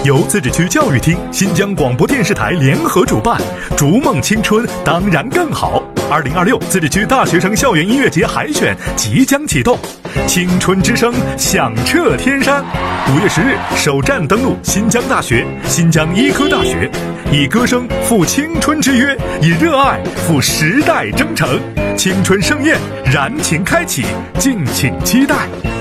由自治区教育厅、新疆广播电视台联合主办，逐梦青春当然更好。2026自治区大学生校园音乐节海选即将启动，青春之声响彻天山。5月10日首站登陆新疆大学、新疆医科大学，以歌声赴青春之约，以热爱赴时代征程。青春盛宴燃情开启，敬请期待。